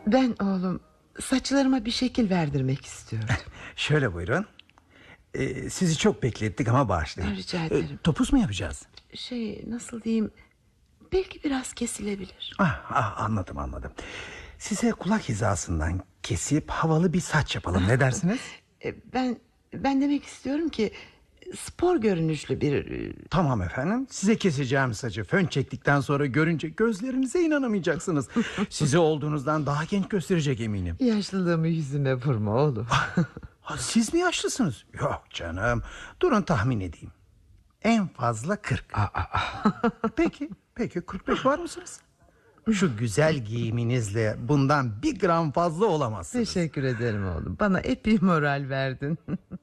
Ben oğlum, saçlarıma bir şekil verdirmek istiyorum. Şöyle buyurun. Sizi çok beklettik ama bağışlayın. Rica ederim. Topuz mu yapacağız? Nasıl diyeyim, belki biraz kesilebilir. Anladım. Size kulak hizasından kesip havalı bir saç yapalım, ne dersiniz? Ben demek istiyorum ki spor görünüşlü bir... Tamam efendim, size keseceğim saçı fön çektikten sonra görünce gözlerinize inanamayacaksınız. Sizi olduğunuzdan daha genç gösterecek eminim. Yaşlılığımı yüzüme vurma oğlum. Siz mi yaşlısınız? Yok canım, durun tahmin edeyim. En fazla 40. Peki 45 var mısınız? Şu güzel giyiminizle bundan bir gram fazla olamazsınız. Teşekkür ederim oğlum, bana epey moral verdin.